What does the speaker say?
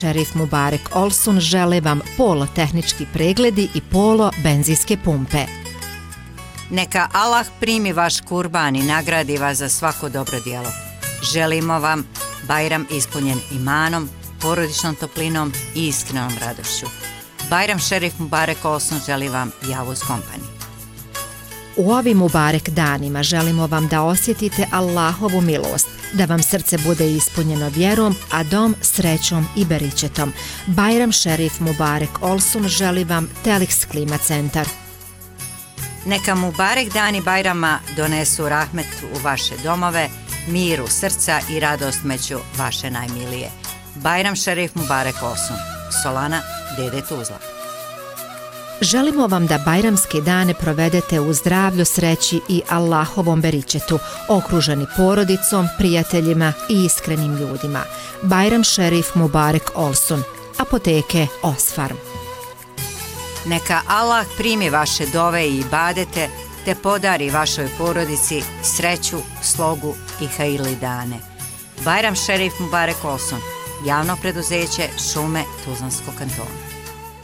Šerif Mubarek Olsun žele vam polo tehnički pregledi i polo benzinske pumpe. Neka Allah primi vaš kurban i nagradi vas za svako dobro djelo. Želimo vam Bajram ispunjen imanom, porodičnom toplinom i iskrenom radošću. Bajram Šerif Mubarek Olsun želi vam Javuz Company. U ovim Mubarek danima želimo vam da osjetite Allahovu milost, da vam srce bude ispunjeno vjerom, a dom srećom i beričetom. Bajram Šerif Mubarek Olsun želi vam Telex Klima centar. Neka Mubarek dani Bajrama donesu rahmet u vaše domove, mir u srca i radost među vaše najmilije. Bajram Šerif Mubarek Olsun, Solana, Dede Tuzla. Želimo vam da bajramske dane provedete u zdravlju, sreći i Allahovom beričetu, okruženi porodicom, prijateljima i iskrenim ljudima. Bajram Šerif Mubarek Olsun, apoteke Osfarm. Neka Allah primi vaše dove i ibadete, te podari vašoj porodici sreću, slogu i hajirli dane. Bajram Šerif Mubarek Olsun, javno preduzeće Šume Tuzlanskog kantona.